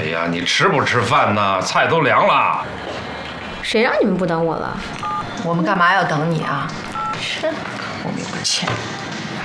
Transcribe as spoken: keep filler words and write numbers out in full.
哎呀，你吃不吃饭呢？菜都凉了。 谁让你们不等我了？ 我们干嘛要等你啊？是，我们有个钱。